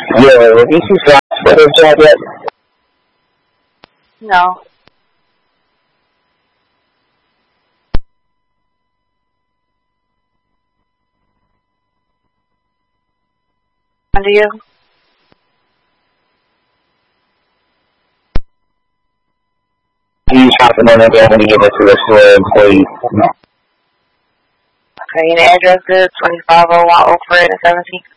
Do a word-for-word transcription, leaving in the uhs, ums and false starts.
Yeah, have you seen Flash for his job yet? No. Do you? He's hopping on again when he gave it to us for employees. Okay, and the address is twenty-five oh one Oak Fred and seventeen.